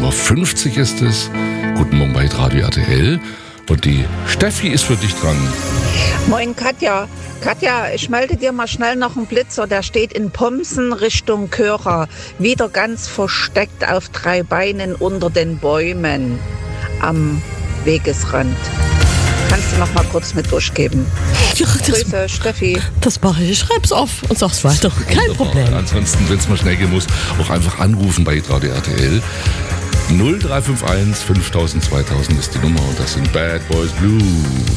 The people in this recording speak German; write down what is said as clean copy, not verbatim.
Nummer 50 ist es. Guten Morgen bei Radio RTL. Und die Steffi ist für dich dran. Moin Katja. Katja, ich melde dir mal schnell noch einen Blitzer. Der steht in Pomsen Richtung Körer. Wieder ganz versteckt auf 3 Beinen unter den Bäumen am Wegesrand. Kannst du noch mal kurz mit durchgeben? Ja, Grüße, Steffi. Das mache ich. Schreib's auf und sag's weiter. Kein Problem. Ansonsten, wenn es mal schnell gehen muss, auch einfach anrufen bei Radio RTL. 0351 5000 2000 ist die Nummer und das sind Bad Boys Blue.